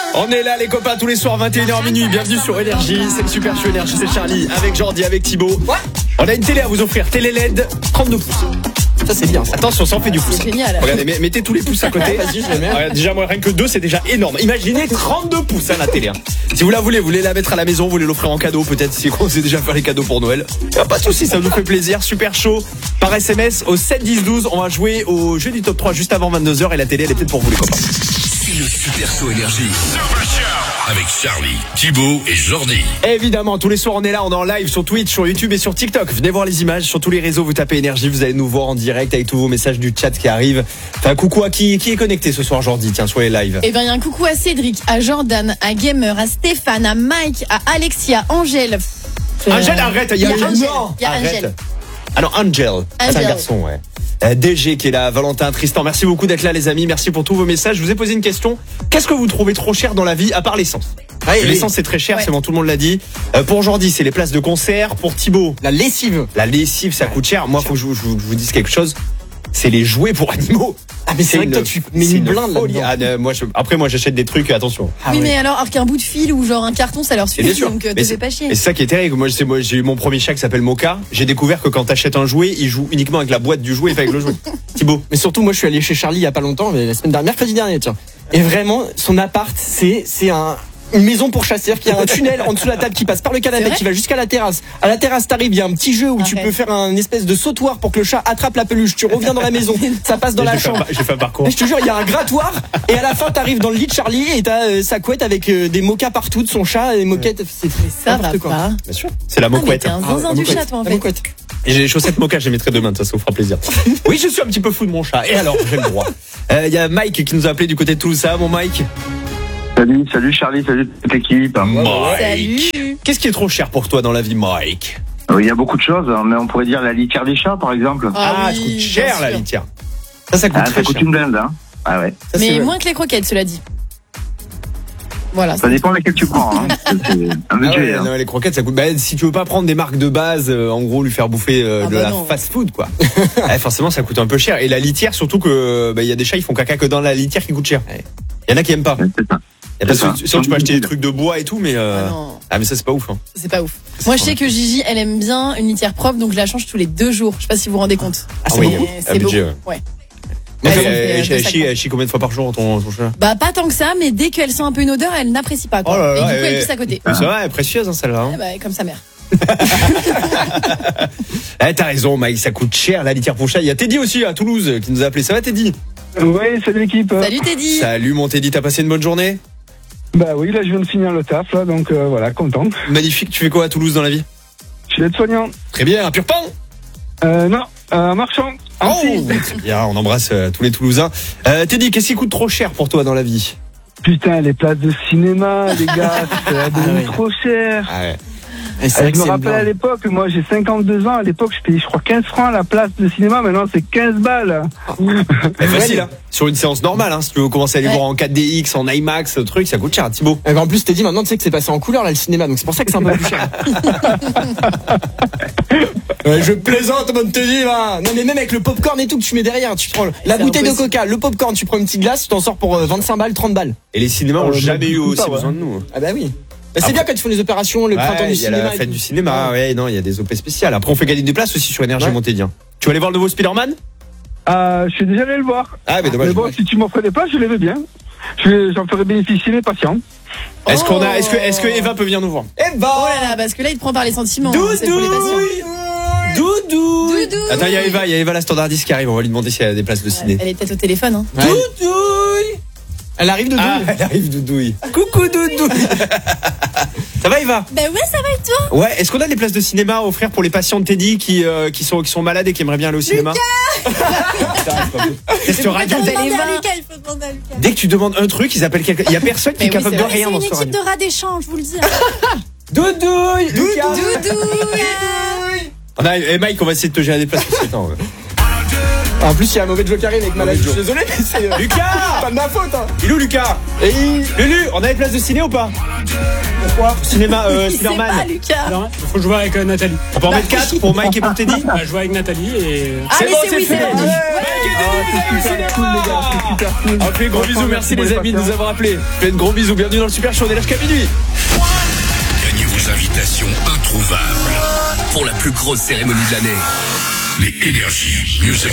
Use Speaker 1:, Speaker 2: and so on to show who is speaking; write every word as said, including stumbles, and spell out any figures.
Speaker 1: On est là les copains tous les soirs vingt et une heures minuit. Bienvenue sur Énergie. C'est le Super Show Énergie, c'est Charlie avec Jordi, avec Thibaut. On a une télé à vous offrir, télé L E D trente-deux pouces. Ça c'est bien ça. Attention, ça en fait du pouce.
Speaker 2: C'est génial.
Speaker 1: Regardez, mettez tous les pouces à côté.
Speaker 2: Vas-y, je les mets.
Speaker 1: Regarde, déjà moi rien que deux c'est déjà énorme. Imaginez trente-deux pouces à la télé. Hein. Si vous la voulez, vous voulez la mettre à la maison, vous voulez l'offrir en cadeau, peut-être si on sait déjà faire les cadeaux pour Noël. Y'a pas de soucis, ça nous fait plaisir. Super Show par S M S au sept dix douze. On va jouer au jeu du top trois juste avant vingt-deux heures et la télé elle est peut-être pour vous les copains.
Speaker 3: C'est le Super Show Énergie. Super Show avec Charlie, Thibaut et Jordi.
Speaker 1: Évidemment, tous les soirs on est là, on est en live sur Twitch, sur YouTube et sur TikTok. Venez voir les images sur tous les réseaux, vous tapez Énergie, vous allez nous voir en direct avec tous vos messages du chat qui arrivent. Enfin, coucou à qui, qui est connecté ce soir, Jordi, tiens, soyez live.
Speaker 2: Eh bien, il y a un coucou à Cédric, à Jordan, à Gamer, à Stéphane, à Mike, à Alexia, Angèle.
Speaker 1: Euh... Angèle, arrête, il y a,
Speaker 2: il y a Angèle.
Speaker 1: Non,
Speaker 2: il y a
Speaker 1: arrête.
Speaker 2: Angèle.
Speaker 1: Ah non, Angel, c'est un garçon, ouais. Euh, D G qui est là, Valentin, Tristan, merci beaucoup d'être là les amis, merci pour tous vos messages. Je vous ai posé une question, qu'est-ce que vous trouvez trop cher dans la vie à part l'essence? Ah, l'essence c'est très cher, ouais. C'est bon, tout le monde l'a dit. euh, Pour Jordi c'est les places de concert. Pour Thibaut,
Speaker 4: la lessive.
Speaker 1: La lessive ça coûte cher. Moi faut que je vous, je vous dise quelque chose, c'est les jouets pour animaux.
Speaker 4: Ah mais c'est, c'est vrai une, que toi tu mets une blinde là.
Speaker 1: Ah, euh, moi, je, après moi j'achète des trucs, attention.
Speaker 2: Ah, oui, oui mais alors, alors qu'un bout de fil ou genre un carton ça leur suffit, donc euh, te fais pas chier.
Speaker 1: Et c'est ça qui est terrible. Moi, c'est, moi j'ai eu mon premier chat qui s'appelle Moka. J'ai découvert que quand t'achètes un jouet, il joue uniquement avec la boîte du jouet et pas avec le jouet. Thibaut.
Speaker 4: Mais surtout moi je suis allé chez Charlie il y a pas longtemps, mais la semaine dernière, mercredi dernier tiens. Et vraiment son appart c'est c'est un une maison pour chasser, c'est-à-dire qu'il y a un tunnel en dessous de la table qui passe par le canapé qui va jusqu'à la terrasse. À la terrasse, t'arrives, il y a un petit jeu où Arrête. tu peux faire un espèce de sautoir pour que le chat attrape la peluche. Tu reviens dans la maison, ça passe dans
Speaker 1: et
Speaker 4: la
Speaker 1: j'ai
Speaker 4: chambre.
Speaker 1: Fait un, j'ai fait un parcours.
Speaker 4: Et je te jure, il y a un grattoir et à la fin, t'arrives dans le lit de Charlie et t'as euh, sa couette avec euh, des moquas partout de son chat et moquettes. C'est,
Speaker 2: c'est ça va quoi. Pas.
Speaker 1: Bien sûr. C'est la moquette.
Speaker 2: Ah, t'es un zinzin ah, du chat, toi en fait.
Speaker 1: Et j'ai les chaussettes Moka, je les mettrai demain, ça, ça vous fera plaisir. Oui, je suis un petit peu fou de mon chat. Et alors, j'ai le droit. Il euh, y a Mike qui nous a appelé du côté de Toulouse. Ça va, mon Mike?
Speaker 5: Salut, salut Charlie, salut toute l'équipe.
Speaker 1: Mike.
Speaker 2: Salut.
Speaker 1: Qu'est-ce qui est trop cher pour toi dans la vie, Mike?
Speaker 5: Il y a beaucoup de choses, mais on pourrait dire la litière des chats, par exemple.
Speaker 1: Ah,
Speaker 2: ah
Speaker 1: ça
Speaker 2: oui,
Speaker 1: coûte cher la litière. Ça, ça coûte
Speaker 5: ah,
Speaker 1: très
Speaker 5: ça coûte
Speaker 1: cher.
Speaker 5: une blinde, hein. Ah ouais.
Speaker 2: Ça, mais moins que les croquettes, cela dit. Voilà.
Speaker 5: Ça dépend laquelle tu prends. Hein. C'est un budget.
Speaker 1: Ah ouais,
Speaker 5: hein.
Speaker 1: non, les croquettes, ça coûte. Bah, si tu veux pas prendre des marques de base, euh, en gros, lui faire bouffer euh,
Speaker 2: ah
Speaker 1: de
Speaker 2: bah
Speaker 1: la
Speaker 2: non.
Speaker 1: fast-food, quoi. Ouais, forcément, ça coûte un peu cher. Et la litière, surtout que il bah, y a des chats, ils font caca que dans la litière qui coûte cher. Il y en a qui aiment pas.
Speaker 5: Ouais, c'est ça.
Speaker 1: Et là, sinon, sinon tu peux acheter des trucs de bois et tout, mais euh...
Speaker 2: ah, non.
Speaker 1: ah mais ça c'est pas ouf. Hein.
Speaker 2: C'est pas ouf. Moi je sais que Gigi, elle aime bien une litière propre, donc je la change tous les deux jours. Je sais pas si vous vous rendez compte.
Speaker 1: Ah, c'est
Speaker 2: oui,
Speaker 1: beaucoup.
Speaker 2: c'est beaucoup.
Speaker 1: Budget,
Speaker 2: ouais. ouais.
Speaker 1: Mais
Speaker 2: Ouais,
Speaker 1: elle,
Speaker 2: fait,
Speaker 1: elle, chie, elle chie combien de fois par jour ton, ton chat?
Speaker 2: Bah pas tant que ça, mais dès qu'elle sent un peu une odeur, elle n'apprécie pas. Quoi.
Speaker 1: Oh là là,
Speaker 2: et du coup
Speaker 1: elle,
Speaker 2: elle pisse à côté.
Speaker 1: C'est vrai, elle est précieuse hein, celle-là. Hein.
Speaker 2: Ah bah, comme sa mère.
Speaker 1: Eh, t'as raison, Mike, ça coûte cher la litière pour chat. Il y a Teddy aussi à Toulouse qui nous a appelé. Ça va, Teddy?
Speaker 6: Oui, salut l'équipe.
Speaker 2: Salut Teddy.
Speaker 1: Salut mon Teddy, t'as passé une bonne journée?
Speaker 6: Bah oui, là je viens de finir le taf, là, donc euh, voilà, content.
Speaker 1: Magnifique, tu fais quoi à Toulouse dans la vie?
Speaker 6: Je suis aide-soignant.
Speaker 1: Très bien, un pur pain?
Speaker 6: Euh, non, un marchand.
Speaker 1: Oh, très bien, on embrasse euh, tous les Toulousains. Euh, Teddy, qu'est-ce qui coûte trop cher pour toi dans la vie?
Speaker 6: Putain, les places de cinéma, les gars, c'est devenu
Speaker 4: Ah oui.
Speaker 6: trop cher.
Speaker 1: Ah ouais.
Speaker 4: Et c'est vrai
Speaker 6: je
Speaker 4: que
Speaker 6: me
Speaker 4: c'est
Speaker 6: rappelle
Speaker 4: blanc.
Speaker 6: à l'époque, moi j'ai cinquante-deux ans, à l'époque je payais je crois quinze francs la place de cinéma, maintenant c'est quinze balles.
Speaker 1: Eh, facile, hein. Sur une séance normale, hein. Si tu veux commencer à aller
Speaker 2: Ouais.
Speaker 1: voir en quatre D X, en IMAX, ce truc, ça coûte cher, Thibaut.
Speaker 4: Et en plus, t'es dit maintenant, tu sais que c'est passé en couleur là le cinéma, donc c'est pour ça que c'est un peu plus cher.
Speaker 1: Ouais,
Speaker 4: Je plaisante, mon Teddy, là. Non mais même avec le popcorn et tout que tu mets derrière, tu prends la
Speaker 2: C'est
Speaker 4: bouteille
Speaker 2: impossible.
Speaker 4: de Coca, le popcorn, tu prends une petite glace, tu t'en sors pour euh, vingt-cinq balles, trente balles.
Speaker 1: Et les cinémas ont
Speaker 6: Euh,
Speaker 1: jamais
Speaker 6: bah,
Speaker 1: eu aussi
Speaker 6: pas, ouais.
Speaker 1: besoin de nous.
Speaker 4: Ah bah oui. Bah, c'est
Speaker 1: Après-
Speaker 4: bien quand ils font des opérations, le
Speaker 1: Ouais,
Speaker 4: printemps du
Speaker 1: il y a
Speaker 4: cinéma.
Speaker 1: la
Speaker 4: et
Speaker 1: fête
Speaker 4: tout.
Speaker 1: du cinéma, ouais, non, il y a des O P spéciales. Après, on fait gagner des places aussi sur Énergie
Speaker 4: Ouais.
Speaker 1: Montédien. Tu vas aller voir le nouveau Spider-Man?
Speaker 6: Euh, je suis déjà allé le voir.
Speaker 1: Ah, mais dommage.
Speaker 6: Mais bon, si tu m'offres des places, je les veux bien. Je, j'en ferai bénéficier mes patients.
Speaker 1: Est-ce qu'on a, est-ce que,
Speaker 2: Oh.
Speaker 1: est-ce que Eva peut venir nous voir?
Speaker 4: Eh
Speaker 2: Oh
Speaker 4: bah
Speaker 2: là là, parce que là il te prend par les sentiments. hein, c'est pour les patients.
Speaker 4: Doudou
Speaker 2: Doudou.
Speaker 1: Attends, il y a Eva, il y a Eva la standardiste qui arrive. On va lui demander si elle a des places de ciné.
Speaker 2: Elle est peut-être au téléphone. Hein.
Speaker 4: Ouais. Doudouille. Elle arrive Doudou.
Speaker 1: Ah, elle arrive, Doudouille. Coucou, Doudouille. Ça va, Eva?
Speaker 2: Bah ouais, ça va et toi?
Speaker 1: Ouais, est-ce qu'on a des places de cinéma à offrir pour les patients de Teddy qui, euh, qui sont, qui sont malades et qui aimeraient bien aller au cinéma? Reste radio.
Speaker 2: T'appelles Eva. Lucas, il faut demander à Lucas.
Speaker 1: Dès que tu demandes un truc, ils appellent quelqu'un. Il y a personne qui
Speaker 2: Mais
Speaker 1: est
Speaker 2: oui,
Speaker 1: capable
Speaker 2: c'est
Speaker 1: de
Speaker 2: vrai.
Speaker 1: rien dans
Speaker 2: C'est
Speaker 1: ce
Speaker 2: une équipe
Speaker 1: radio.
Speaker 2: de rats d'échange, je vous le dis.
Speaker 4: Doudouille. Lucas.
Speaker 2: Doudou.
Speaker 1: On a, eh Mike, on va essayer de te gérer des places. Attends, ouais.
Speaker 4: En plus, il y a un mauvais Joe qui arrive avec maladie. Je
Speaker 1: Joe.
Speaker 4: suis désolé, mais c'est. euh,
Speaker 1: Lucas
Speaker 4: Pas de ma faute, hein.
Speaker 1: Il est où Lucas
Speaker 4: Et il-
Speaker 1: Lulu, on a des places de ciné ou pas
Speaker 7: Pourquoi
Speaker 1: Cinéma, euh,
Speaker 2: Il sait
Speaker 1: Spider-Man.
Speaker 2: pas, Lucas.
Speaker 7: Non, il faut jouer avec euh, Nathalie.
Speaker 1: On peut en mettre quatre pour Mike et pour Teddy.
Speaker 7: Bah, jouer avec Nathalie et.
Speaker 2: Allez, c'est oui, c'est bon.
Speaker 1: Mike et Teddy, vous allez au cinéma.
Speaker 6: Cool, les gars, c'est super cool.
Speaker 1: On fait gros bisous, merci
Speaker 6: pour
Speaker 1: les amis de
Speaker 6: patients.
Speaker 1: nous avoir appelés. Faites gros bisous, bienvenue dans le Super Show, on est là jusqu'à minuit.
Speaker 3: Gagnez vos invitations introuvables pour la plus grosse cérémonie de l'année. Les Energy Music